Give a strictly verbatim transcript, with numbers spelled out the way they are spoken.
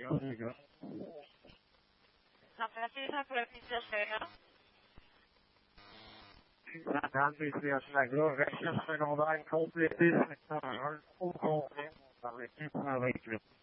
jag tycker. Alternativt för att inte säga. Jag kan inte se att jag går rätt. Jag ska nog vara en komplettisk. Jag har en komplettisk. Jag vet inte vad jag vet.